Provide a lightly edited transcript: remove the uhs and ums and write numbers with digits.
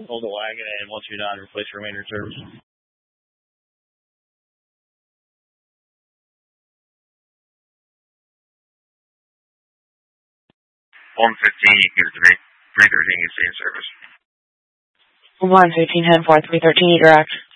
Hold the wagon and 129, replace remainder service. 115, you can give it to me. 313, you stay in service. 115, head for 313, direct.